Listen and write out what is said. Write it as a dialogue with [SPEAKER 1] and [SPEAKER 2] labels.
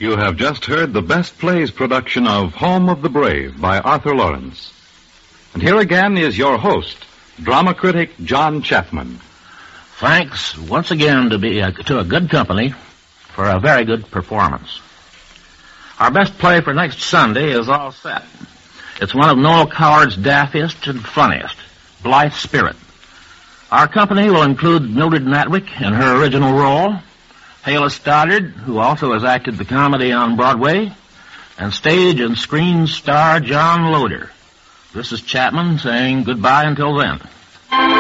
[SPEAKER 1] You have just heard the Best Plays production of Home of the Brave by Arthur Lawrence. And here again is your host, drama critic John Chapman.
[SPEAKER 2] Thanks once again to a good company for a very good performance. Our best play for next Sunday is all set. It's one of Noel Coward's daffiest and funniest, Blithe Spirit. Our company will include Mildred Natwick in her original role, Hala Stoddard, who also has acted the comedy on Broadway, and stage and screen star John Loder. This is Chapman saying goodbye until then.